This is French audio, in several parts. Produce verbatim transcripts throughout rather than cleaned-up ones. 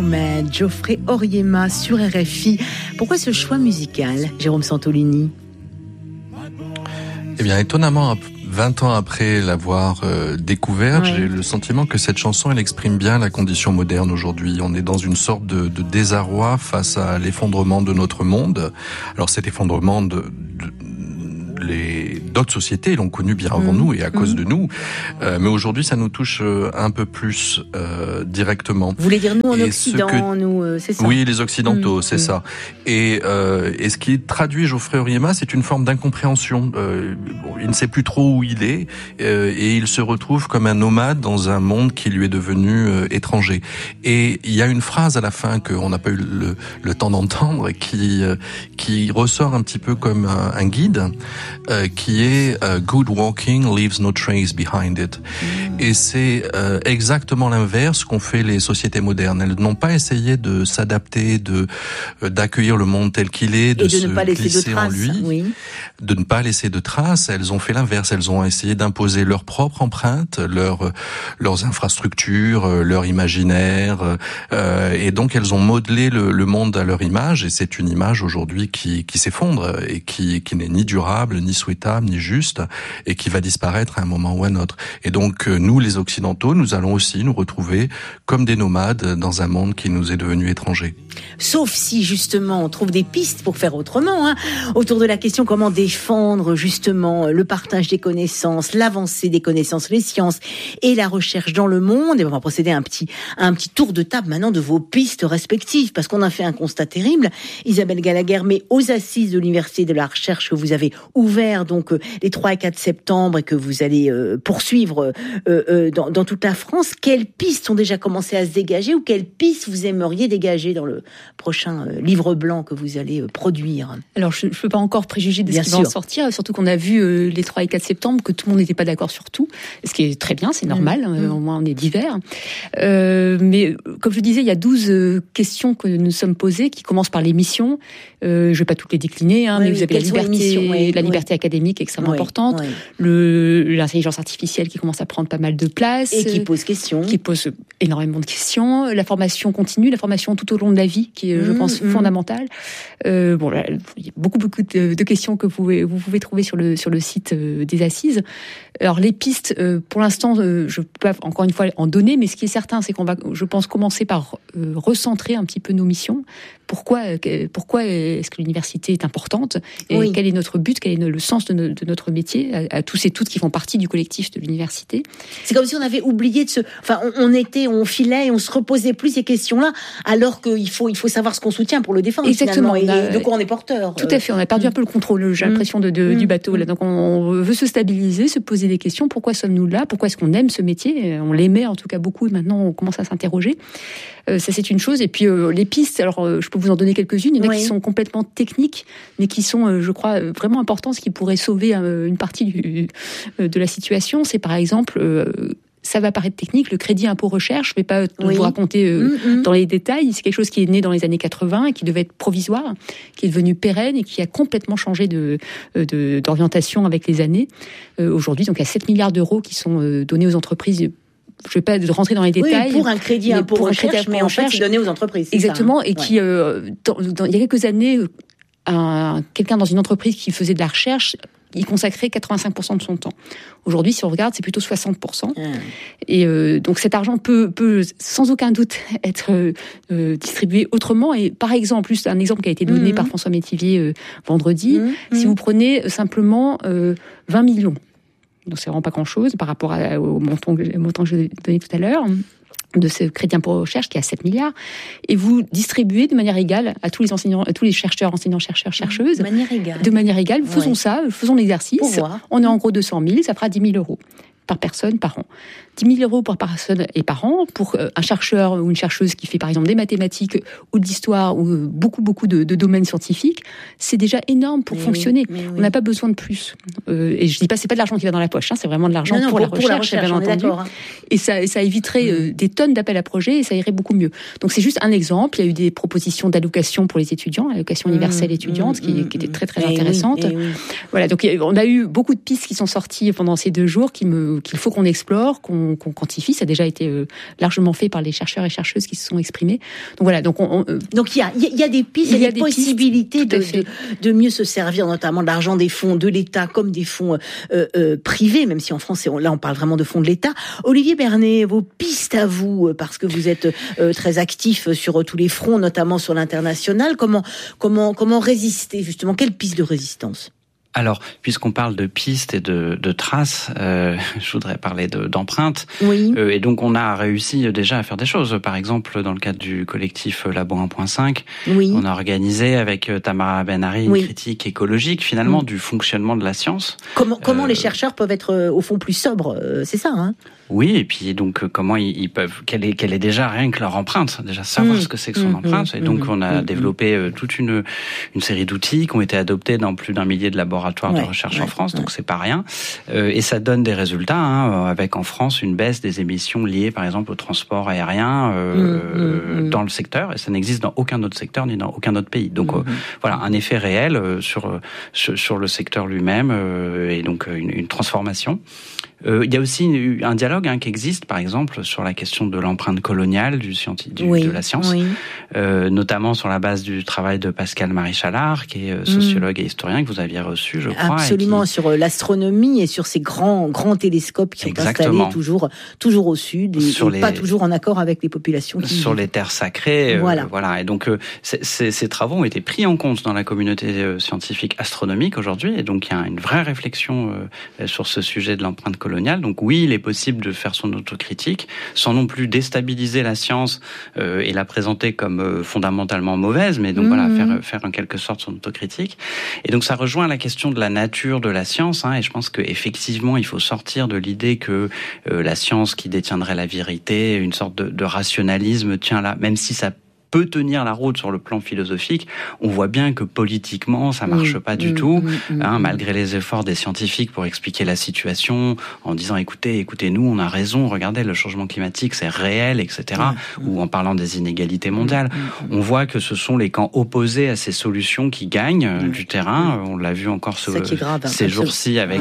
Nomad, Geoffrey Oryema sur R F I. Pourquoi ce choix musical, Jérôme Santolini ? Eh bien, étonnamment, vingt ans après l'avoir euh, découverte, ouais. j'ai le sentiment que cette chanson, elle exprime bien la condition moderne aujourd'hui. On est dans une sorte de, de désarroi face à l'effondrement de notre monde. Alors, cet effondrement de... de les d'autres sociétés l'ont connu bien avant mmh. nous et à mmh. cause de nous, euh, mais aujourd'hui ça nous touche euh, un peu plus euh, directement. Vous voulez dire nous en et Occident, que... nous, euh, c'est ça ? Oui, les Occidentaux, mmh. c'est mmh. ça. Et, euh, et ce qui traduit Geoffrey Oryema, c'est une forme d'incompréhension. Euh, bon, il ne sait plus trop où il est euh, et il se retrouve comme un nomade dans un monde qui lui est devenu euh, étranger. Et il y a une phrase à la fin qu'on n'a pas eu le, le temps d'entendre qui euh, qui ressort un petit peu comme un, un guide. Euh, qui est uh, good walking leaves no trace behind it. Mmh. Et c'est euh, exactement l'inverse qu'ont fait les sociétés modernes. Elles n'ont pas essayé de s'adapter, de euh, d'accueillir le monde tel qu'il est, de, de se ne pas glisser de traces, en lui, oui. de ne pas laisser de traces. Elles ont fait l'inverse. Elles ont essayé d'imposer leur propre empreinte, leur leurs infrastructures, leur imaginaire, euh, et donc elles ont modelé le, le monde à leur image. Et c'est une image aujourd'hui qui qui s'effondre et qui qui n'est ni durable, ni souhaitable, ni juste, et qui va disparaître à un moment ou à un autre. Et donc, nous, les Occidentaux, nous allons aussi nous retrouver comme des nomades dans un monde qui nous est devenu étranger. Sauf si, justement, on trouve des pistes pour faire autrement, hein, autour de la question comment défendre, justement, le partage des connaissances, l'avancée des connaissances, les sciences et la recherche dans le monde. Et on va procéder à un petit, à un petit tour de table maintenant de vos pistes respectives, parce qu'on a fait un constat terrible. Isabelle Gallagher, mais aux assises de l'Université de la Recherche que vous avez ouvert donc euh, les trois et quatre septembre et que vous allez euh, poursuivre euh, euh, dans, dans toute la France, quelles pistes ont déjà commencé à se dégager ou quelles pistes vous aimeriez dégager dans le prochain euh, livre blanc que vous allez euh, produire ? Alors je ne peux pas encore préjuger de ce qui va en sortir, surtout qu'on a vu euh, les trois et quatre septembre que tout le monde n'était pas d'accord sur tout, ce qui est très bien, c'est normal, mmh. euh, au moins on est divers. Euh, mais comme je disais, il y a douze euh, questions que nous sommes posées qui commencent par les missions. Euh, je ne vais pas toutes les décliner, hein, oui, mais vous avez la liberté, missions, oui, la liberté oui. académique extrêmement oui, importante, oui. Le, l'intelligence artificielle qui commence à prendre pas mal de place. Et qui pose question. Qui pose énormément de questions. La formation continue, la formation tout au long de la vie, qui est, mmh, je pense, mmh. fondamentale. Euh, bon, là, il y a beaucoup, beaucoup de, de questions que vous pouvez, vous pouvez trouver sur le, sur le site euh, des Assises. Alors, les pistes, euh, pour l'instant, euh, je peux pas, encore une fois, en donner, mais ce qui est certain, c'est qu'on va, je pense, commencer par euh, recentrer un petit peu nos missions. Pourquoi, euh, pourquoi est-ce que l'université est importante et oui. quel est notre but, quel est le sens de, no, de notre métier à, à tous et toutes qui font partie du collectif de l'université. C'est comme si on avait oublié de se... Enfin, on, on était, on filait et on se reposait plus ces questions-là, alors qu'il faut, il faut savoir ce qu'on soutient pour le défendre. Exactement. Et a, de quoi on est porteur. Tout à fait. On a perdu mmh. un peu le contrôle, j'ai l'impression, de, de, mmh. du bateau. Là. Donc, on veut se stabiliser, se poser des questions. Pourquoi sommes-nous là ? Pourquoi est-ce qu'on aime ce métier ? On l'aimait en tout cas beaucoup et maintenant on commence à s'interroger. Euh, ça, c'est une chose. Et puis, euh, les pistes, alors euh, je peux vous en donner quelques-unes. Il y en a oui. qui sont complètement techniques, mais qui sont, euh, je crois, vraiment importantes, ce qui pourrait sauver euh, une partie du, euh, de la situation. C'est par exemple... Euh, ça va paraître technique, le crédit impôt recherche, je ne vais pas oui. vous raconter euh, mm-hmm. dans les détails, c'est quelque chose qui est né dans les années quatre-vingts et qui devait être provisoire, qui est devenu pérenne et qui a complètement changé de, de, d'orientation avec les années. Euh, aujourd'hui, donc, il y a sept milliards d'euros qui sont euh, donnés aux entreprises. Je ne vais pas rentrer dans les détails. Oui, pour un crédit impôt recherche, mais en fait, c'est donné aux entreprises. Exactement, ça, hein. et ouais. qui, euh, dans, dans, il y a quelques années, un, quelqu'un dans une entreprise qui faisait de la recherche, il consacrait quatre-vingt-cinq pour cent de son temps. Aujourd'hui, si on regarde, c'est plutôt soixante pour cent. Mmh. Et euh, donc cet argent peut, peut sans aucun doute être euh, distribué autrement. Et par exemple, juste un exemple qui a été donné mmh. par François Métivier euh, vendredi, mmh. si vous prenez simplement euh, vingt millions, donc c'est vraiment pas grand-chose par rapport à, au montant, au montant que j'ai donné tout à l'heure, de ce crédit impôt recherche qui est à sept milliards, et vous distribuez de manière égale à tous les enseignants, à tous les chercheurs, enseignants, chercheurs, chercheuses. De manière égale. De manière égale. Faisons ouais. ça, faisons l'exercice. On est en gros deux cent mille, ça fera dix mille euros par personne par an. dix mille euros par personne et par an pour un chercheur ou une chercheuse qui fait par exemple des mathématiques ou de l'histoire ou beaucoup beaucoup de, de domaines scientifiques, c'est déjà énorme pour mais fonctionner. Oui, oui. On n'a pas besoin de plus. Euh, et je dis pas c'est pas de l'argent qui va dans la poche, hein, c'est vraiment de l'argent non, non, pour, pour, la pour la recherche, bien entendu. Hein. Et ça, ça éviterait euh, des tonnes d'appels à projets et ça irait beaucoup mieux. Donc c'est juste un exemple. Il y a eu des propositions d'allocation pour les étudiants, allocation universelle mmh, étudiante, mmh, qui, mmh, qui était très très et intéressante. Oui, oui. Voilà, donc on a eu beaucoup de pistes qui sont sorties pendant ces deux jours qui me qu'il faut qu'on explore, qu'on qu'on, qu'on quantifie. Ça a déjà été euh, largement fait par les chercheurs et chercheuses qui se sont exprimés. Donc voilà. Donc on, on, euh, donc il y a il y a des pistes, il y a des, des possibilités de, de de mieux se servir, notamment de l'argent des fonds de l'État comme des fonds euh, euh, privés, même si en France là on parle vraiment de fonds de l'État. Olivier Bernet, vos pistes à vous, parce que vous êtes euh, très actif sur euh, tous les fronts, notamment sur l'international. Comment comment comment résister justement? Quelle piste de résistance? Alors, puisqu'on parle de pistes et de, de traces, euh, je voudrais parler de, d'empreintes. Oui. Euh, et donc, on a réussi déjà à faire des choses. Par exemple, dans le cadre du collectif Labo un point cinq, oui. on a organisé avec Tamara Benari une oui. critique écologique, finalement, oui. du fonctionnement de la science. Comment, comment euh, les chercheurs peuvent être, euh, au fond, plus sobres, euh, c'est ça, hein? Oui, et puis donc comment ils, ils peuvent, quelle est, quelle est déjà rien que leur empreinte, déjà savoir mmh. ce que c'est que son mmh. empreinte. Et donc mmh. on a mmh. développé euh, toute une une série d'outils qui ont été adoptés dans plus d'un millier de laboratoires ouais, de recherche ouais, en France, ouais. donc c'est pas rien. Euh, et ça donne des résultats, hein, avec en France une baisse des émissions liées, par exemple, au transport aérien euh, mmh. dans le secteur. Et ça n'existe dans aucun autre secteur ni dans aucun autre pays. Donc mmh. euh, voilà, un effet réel euh, sur, sur sur le secteur lui-même euh, et donc une, une transformation. Euh, il y a aussi un dialogue hein, qui existe, par exemple, sur la question de l'empreinte coloniale du, du, oui, de la science, oui. euh, notamment sur la base du travail de Pascal-Marie Chalard, qui est sociologue mmh. et historien, que vous aviez reçu, je crois. Absolument, qui... sur l'astronomie et sur ces grands grands télescopes qui Exactement. sont installés toujours toujours au sud et, et les... pas toujours en accord avec les populations qui sur vivent. Les terres sacrées. Voilà. Euh, voilà. Et donc euh, c- c- ces travaux ont été pris en compte dans la communauté euh, scientifique astronomique aujourd'hui, et donc il y a une vraie réflexion euh, sur ce sujet de l'empreinte coloniale. Donc oui, il est possible de faire son autocritique sans non plus déstabiliser la science euh, et la présenter comme euh, fondamentalement mauvaise, mais donc mmh. voilà, faire, faire en quelque sorte son autocritique. Et donc ça rejoint la question de la nature de la science, hein, et je pense qu'effectivement, il faut sortir de l'idée que euh, la science qui détiendrait la vérité, une sorte de, de rationalisme, tient là, même si ça peut tenir la route sur le plan philosophique, on voit bien que politiquement, ça marche mmh, pas du mmh, tout, mmh, hein, mmh. malgré les efforts des scientifiques pour expliquer la situation, en disant écoutez, écoutez-nous, on a raison, regardez, le changement climatique, c'est réel, et cetera, mmh, ou en parlant des inégalités mondiales. Mmh, on voit que ce sont les camps opposés à ces solutions qui gagnent mmh, du terrain. Mmh. On l'a vu encore ce, grave, ces hein, jours-ci avec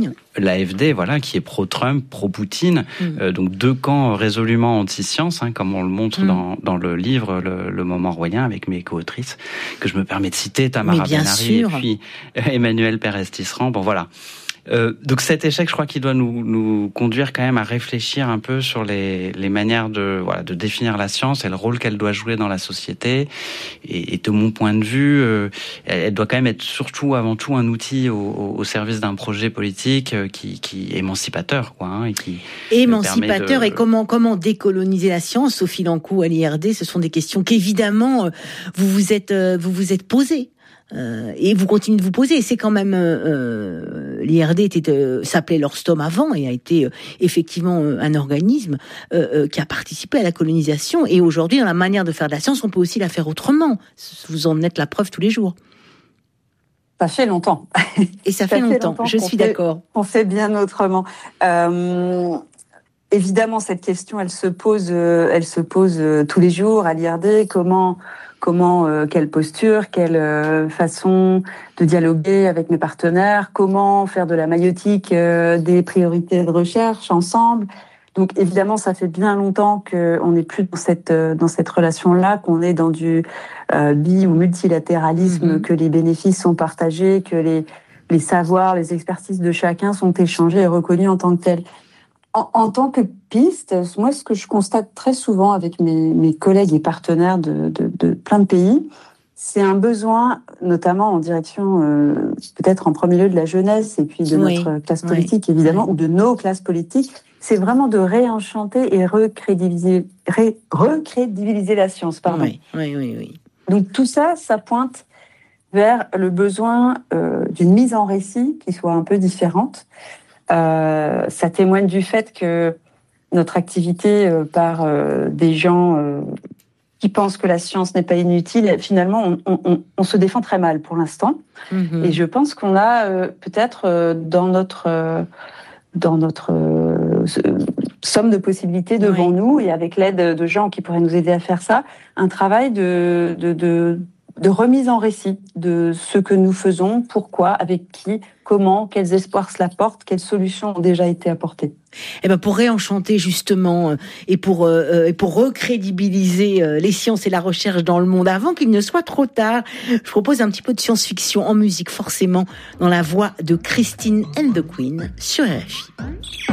l'A F D, voilà, qui est pro-Trump, pro-Poutine, mmh. euh, donc deux camps résolument anti-science, hein, comme on le montre mmh. dans, dans le livre, le Le, le moment royen, avec mes co-autrices, que je me permets de citer, Tamara Benari et puis Emmanuel Pérez-Tisserand. Bon, voilà. Euh, donc cet échec, je crois qu'il doit nous, nous conduire quand même à réfléchir un peu sur les, les manières de, voilà, de définir la science et le rôle qu'elle doit jouer dans la société. Et, et de mon point de vue, euh, elle doit quand même être surtout, avant tout, un outil au, au service d'un projet politique qui, qui est émancipateur, quoi, hein, et qui émancipateur. De... Et comment comment décoloniser la science, Sophie Lancoux à l'I R D, ce sont des questions qu'évidemment vous vous êtes vous vous êtes posées. Euh, et vous continuez de vous poser. Et c'est quand même euh, l'I R D était euh, s'appelait l'Orstom avant et a été euh, effectivement euh, un organisme euh, euh, qui a participé à la colonisation. Et aujourd'hui, dans la manière de faire de la science, on peut aussi la faire autrement. Vous en êtes la preuve tous les jours. Ça fait longtemps. Et ça, ça fait, longtemps. fait longtemps. Je suis fait, d'accord. On fait bien autrement. Euh, évidemment, cette question, elle se pose, euh, elle se pose euh, tous les jours à l'I R D. Comment Comment, euh, quelle posture, quelle euh, façon de dialoguer avec mes partenaires, comment faire de la maïeutique euh, des priorités de recherche ensemble. Donc évidemment, ça fait bien longtemps qu'on n'est plus dans cette euh, dans cette relation-là, qu'on est dans du euh, bi ou multilatéralisme, mmh. que les bénéfices sont partagés, que les les savoirs, les expertises de chacun sont échangés et reconnus en tant que tels. En, en tant que piste, moi, ce que je constate très souvent avec mes, mes collègues et partenaires de, de, de plein de pays, c'est un besoin, notamment en direction, euh, peut-être en premier lieu de la jeunesse et puis de oui. notre classe politique, oui. évidemment, oui. ou de nos classes politiques, c'est vraiment de réenchanter et recrédibiliser, ré, recrédibiliser la science. Pardon. Oui, oui, oui, oui. Donc tout ça, ça pointe vers le besoin euh, d'une mise en récit qui soit un peu différente. Euh, ça témoigne du fait que notre activité euh, par euh, des gens euh, qui pensent que la science n'est pas inutile, finalement, on, on, on se défend très mal pour l'instant. Mmh. Et je pense qu'on a euh, peut-être euh, dans notre euh, dans notre euh, somme de possibilités devant oui. nous, et avec l'aide de gens qui pourraient nous aider à faire ça, un travail de de, de de remise en récit de ce que nous faisons, pourquoi, avec qui, comment, quels espoirs cela porte, quelles solutions ont déjà été apportées. Eh ben pour réenchanter justement et pour euh, et pour recrédibiliser euh, les sciences et la recherche dans le monde avant qu'il ne soit trop tard, je propose un petit peu de science-fiction en musique forcément dans la voix de Christine and the Queen sur R F I.